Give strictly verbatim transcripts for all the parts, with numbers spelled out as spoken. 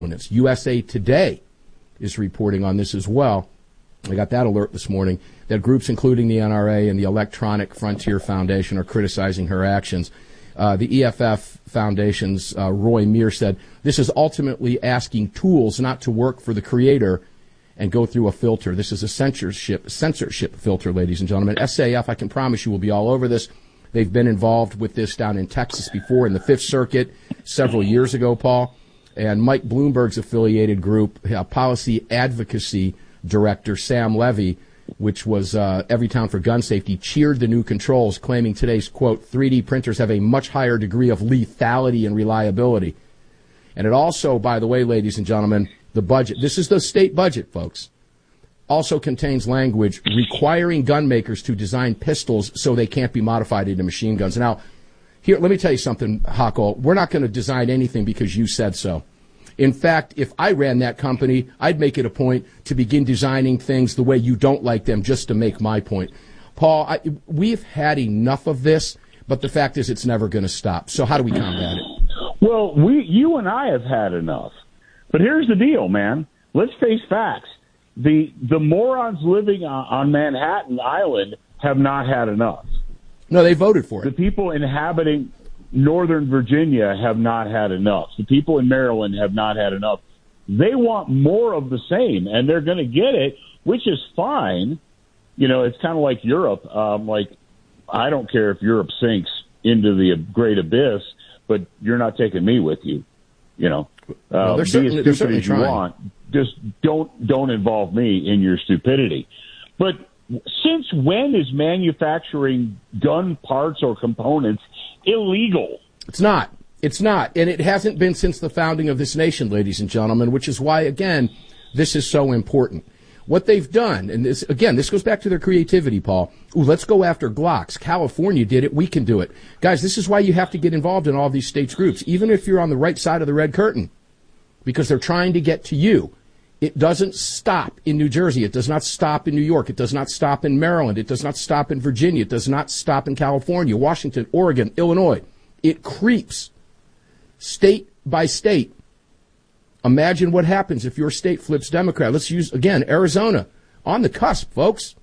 U S A Today is reporting on this as well. I got that alert this morning that groups including the N R A and the Electronic Frontier Foundation are criticizing her actions. Uh, the E F F Foundation's uh, Roy Meir said, this is ultimately asking tools not to work for the creator and go through a filter. This is a censorship censorship filter, ladies and gentlemen. S A F, I can promise you, will be all over this. They've been involved with this down in Texas before in the Fifth Circuit several years ago, Paul. And Mike Bloomberg's affiliated group, uh, Policy Advocacy Director Sam Levy, which was uh, Everytown for Gun Safety, cheered the new controls, claiming today's, quote, three D printers have a much higher degree of lethality and reliability. And it also, by the way, ladies and gentlemen, the budget, this is the state budget, folks, also contains language requiring gun makers to design pistols so they can't be modified into machine guns. Now, here, let me tell you something, Hako. We're not going to design anything because you said so. In fact, if I ran that company, I'd make it a point to begin designing things the way you don't like them just to make my point. Paul, I, we've had enough of this, but the fact is it's never going to stop. So how do we combat it? Well, we, you and I have had enough. But here's the deal, man. Let's face facts. The the morons living on, on Manhattan Island have not had enough. No, they voted for it. The people inhabiting Northern Virginia have not had enough. The people in Maryland have not had enough. They want more of the same, and they're going to get it, which is fine. You know, it's kind of like Europe. Um, like, I don't care if Europe sinks into the great abyss, but you're not taking me with you. You know, well, uh, be as stupid as you want. Just don't don't involve me in your stupidity. But since when is manufacturing gun parts or components illegal? It's not. It's not. And it hasn't been since the founding of this nation, ladies and gentlemen, which is why, again, this is so important. What they've done, and this, again, this goes back to their creativity, Paul. Ooh, let's go after Glocks. California did it. We can do it. Guys, this is why you have to get involved in all these states' groups, even if you're on the right side of the red curtain, because they're trying to get to you. It doesn't stop in New Jersey. It does not stop in New York. It does not stop in Maryland. It does not stop in Virginia. It does not stop in California, Washington, Oregon, Illinois. It creeps state by state. Imagine what happens if your state flips Democrat. Let's use, again, Arizona. On the cusp, folks.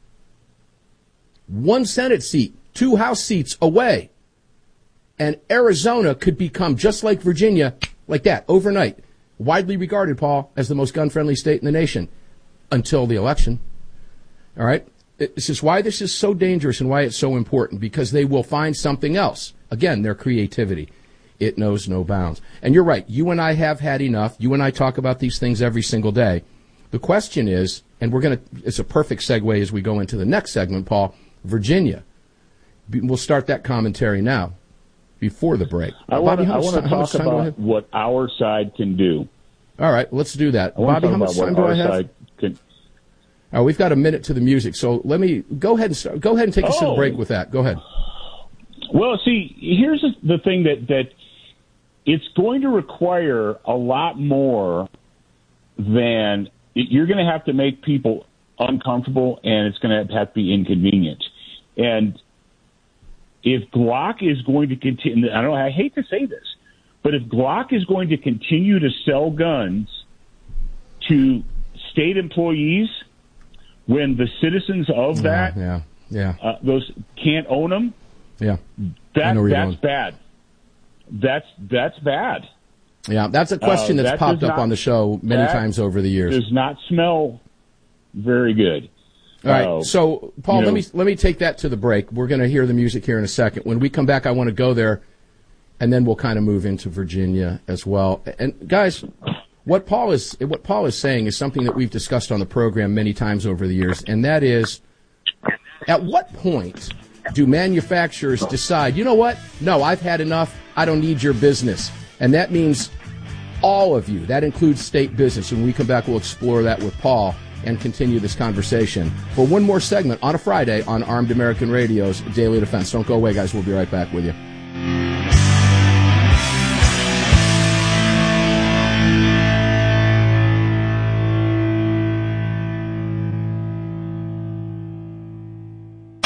One Senate seat, two House seats away. And Arizona could become, just like Virginia, like that, overnight. Widely regarded, Paul, as the most gun-friendly state in the nation until the election. All right? This is why this is so dangerous and why it's so important, because they will find something else. Again, their creativity. It knows no bounds. And you're right. You and I have had enough. You and I talk about these things every single day. The question is, and we're going to, it's a perfect segue as we go into the next segment, Paul, Virginia. We'll start that commentary now. Before the break. I want to talk about what our side can do. All right, let's do that. Bobby, how much time do I have? Can... All right, we've got a minute to the music, so let me go ahead and start, go ahead and take us oh. to the break with that. Go ahead. Well, see, here's the thing that that it's going to require a lot more than you're going to have to make people uncomfortable, and it's going to have to be inconvenient. And if Glock is going to continue, I don't, I hate to say this, but if Glock is going to continue to sell guns to state employees when the citizens of that, yeah, yeah, yeah. Uh, those can't own them, yeah, that that's bad. That's that's bad. Yeah, that's a question uh, that's that popped up not, on the show many times over the years. Does not smell very good. All right, uh, so, Paul, you know, let me let me take that to the break. We're going to hear the music here in a second. When we come back, I want to go there, and then we'll kind of move into Virginia as well. And, guys, what Paul is what Paul is saying is something that we've discussed on the program many times over the years, and that is, at what point do manufacturers decide, you know what, no, I've had enough, I don't need your business? And that means all of you. That includes state business. And when we come back, we'll explore that with Paul and continue this conversation for one more segment on a Friday on Armed American Radio's Daily Defense. Don't go away, guys. We'll be right back with you.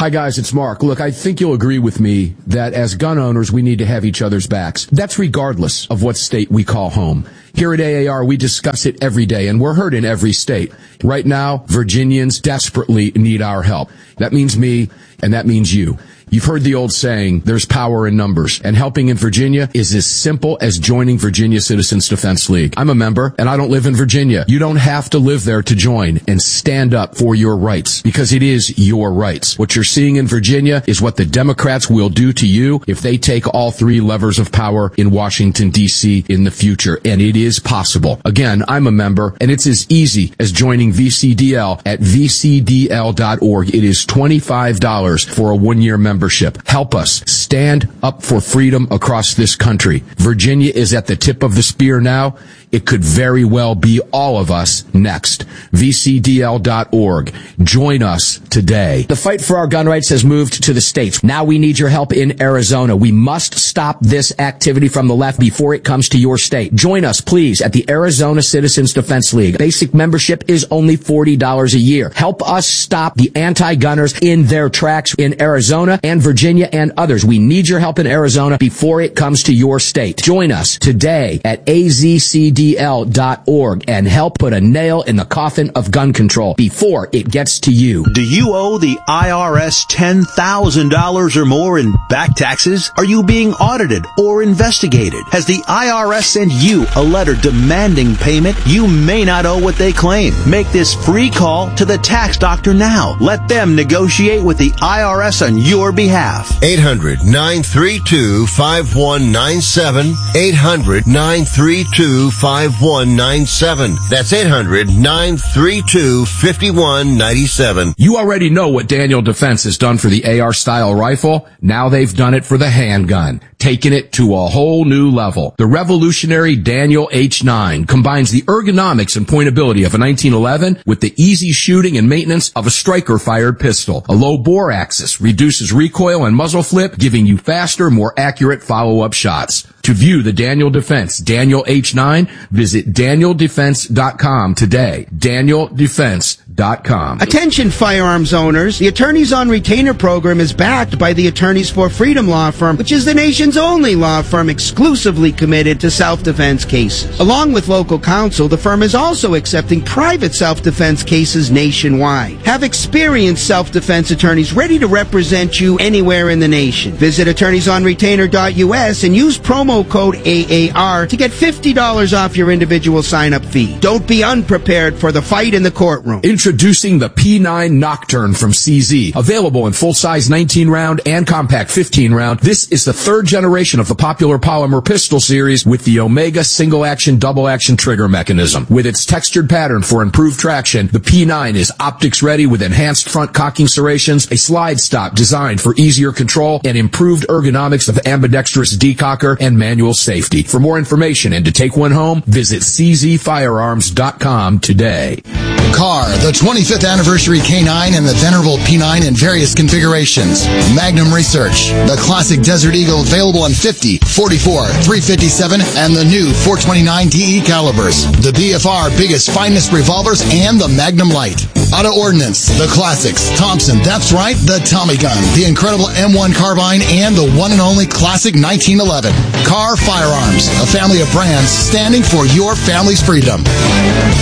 Hi, guys, it's Mark. Look, I think you'll agree with me that as gun owners, we need to have each other's backs. That's regardless of what state we call home. Here at A A R, we discuss it every day, and we're heard in every state. Right now, Virginians desperately need our help. That means me, and that means you. You've heard the old saying, there's power in numbers, and helping in Virginia is as simple as joining Virginia Citizens Defense League. I'm a member, and I don't live in Virginia. You don't have to live there to join and stand up for your rights, because it is your rights. What you're seeing in Virginia is what the Democrats will do to you if they take all three levers of power in Washington, D C in the future, and it is possible. Again, I'm a member, and it's as easy as joining V C D L at v c d l dot org. It is twenty-five dollars for a one-year membership. Help us stand up for freedom across this country. Virginia is at the tip of the spear now. It could very well be all of us next. v c d l dot org. Join us today. The fight for our gun rights has moved to the states. Now we need your help in Arizona. We must stop this activity from the left before it comes to your state. Join us, please, at the Arizona Citizens Defense League. Basic membership is only forty dollars a year. Help us stop the anti-gunners in their tracks in Arizona and Virginia and others. We need your help in Arizona before it comes to your state. Join us today at a z c d l dot org and help put a nail in the coffin of gun control before it gets to you. Do you owe the I R S ten thousand dollars or more in back taxes? Are you being audited or investigated? Has the I R S sent you a letter demanding payment? You may not owe what they claim. Make this free call to the tax doctor now. Let them negotiate with the I R S on your behalf. eight hundred nine three two five one nine seven. eight hundred nine three two five one nine seven. That's eight hundred nine three two five one nine seven. You already know what Daniel Defense has done for the A R-style rifle. Now they've done it for the handgun, taking it to a whole new level. The revolutionary Daniel H nine combines the ergonomics and pointability of a nineteen eleven with the easy shooting and maintenance of a striker-fired pistol. A low bore axis reduces recoil and muzzle flip, giving you faster, more accurate follow-up shots. To view the Daniel Defense Daniel H nine, visit daniel defense dot com today. daniel defense dot com. Attention firearms owners. The Attorneys on Retainer program is backed by the Attorneys for Freedom law firm, which is the nation's only law firm exclusively committed to self-defense cases. Along with local counsel, the firm is also accepting private self-defense cases nationwide. Have experienced self-defense attorneys ready to represent you anywhere in the nation. Visit attorneys on retainer dot u s and use promo code A A R to get fifty dollars off your individual sign-up fee. Don't be unprepared for the fight in the courtroom. Introducing the P nine Nocturne from C Z. Available in full-size nineteen round and compact fifteen round, this is the third generation of the popular polymer pistol series with the Omega single-action, double-action trigger mechanism. With its textured pattern for improved traction, the P nine is optics-ready with enhanced front cocking serrations, a slide stop designed for easier control, and improved ergonomics of ambidextrous decocker and manual safety. For more information and to take one home, visit c z firearms dot com today. Car, the twenty-fifth anniversary K nine and the venerable P nine in various configurations. Magnum Research, the classic Desert Eagle available in fifty, forty-four, three fifty-seven, and the new four twenty-nine D E calibers. The B F R biggest, finest revolvers and the Magnum Light. Auto Ordnance, the classics. Thompson, that's right, the Tommy gun, the incredible M one carbine, and the one and only classic nineteen eleven. Car Firearms, a family of brands standing for your family's freedom.